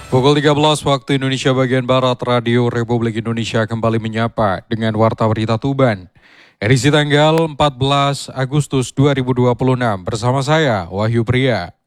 Pukul 13 waktu Indonesia bagian Barat, Radio Republik Indonesia kembali menyapa dengan Warta Berita Tuban. Edisi tanggal 14 Agustus 2026 bersama saya, Wahyu Pria.